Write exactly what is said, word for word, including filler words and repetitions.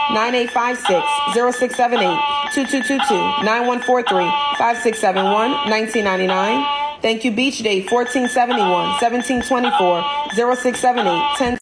nine eight five six, zero six seven eight, two two two two, nine one four three, five six seven one, nineteen ninety-nine. Thank you, Beach Day, fourteen seventy-one, seventeen twenty-four, zero six seven eight, ten